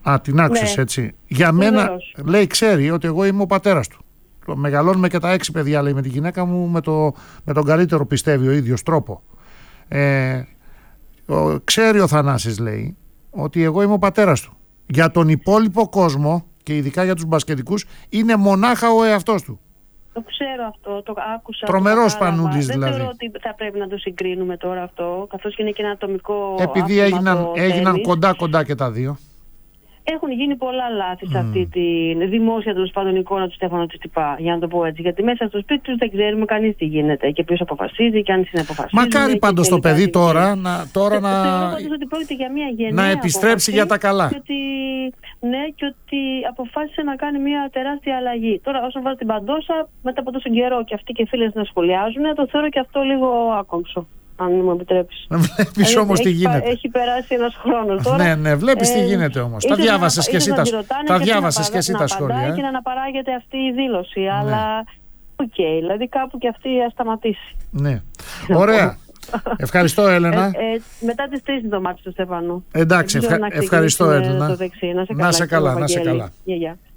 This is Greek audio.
Α, την άκουσες, Ναι. έτσι. Για μένα, λέει, ξέρει ότι εγώ είμαι ο πατέρας του. Μεγαλώνουμε και τα 6 παιδιά, λέει, με τη γυναίκα μου, με τον καλύτερο, πιστεύει, ο ίδιος τρόπο. Ξέρει ο Θανάσης, λέει, ότι εγώ είμαι ο πατέρας του. Για τον υπόλοιπο κόσμο και ειδικά για τους μπασκετικούς είναι μονάχα ο εαυτός του. Το ξέρω αυτό, το άκουσα. Τρομερός Πανούλης δηλαδή. Δεν θεωρώ ότι θα πρέπει να το συγκρίνουμε τώρα αυτό, καθώς και είναι και ένα ατομικό. Επειδή έγιναν κοντά και τα δύο. Έχουν γίνει πολλά λάθη σε αυτή τη δημόσια, τέλος πάντων, εικόνα του Στέφανου Τσιτσιπά, για να το πω έτσι. Γιατί μέσα στο σπίτι του δεν ξέρουμε κανείς τι γίνεται και ποιος αποφασίζει και αν συναποφασίζει. Μακάρι πάντως το παιδί τώρα να θεωρώ πάντως ότι πρόκειται για μια γενναία να επιστρέψει για τα καλά. Και ότι αποφάσισε να κάνει μια τεράστια αλλαγή. Τώρα, όσον βάζει την παντόσα, μετά από τόσο καιρό και αυτοί και οι φίλες να σχολιάζουν, το θεωρώ και αυτό λίγο άκομψο. Αν μου επιτρέπεις. Βλέπεις όμως τι γίνεται. Έχει περάσει ένας χρόνος τώρα. Ναι, βλέπεις τι γίνεται όμως. Τα διάβασες και εσύ τα σχόλια. Και να αναπαράγεται αυτή η δήλωση. Ναι. Αλλά δηλαδή κάπου και αυτή α σταματήσει. Ναι. Ωραία. Ευχαριστώ, Έλενα. Μετά τις 3 το μάτι του Στέφανου. Εντάξει, ευχαριστώ, Έλενα. Να σε καλά. Να σε καλά.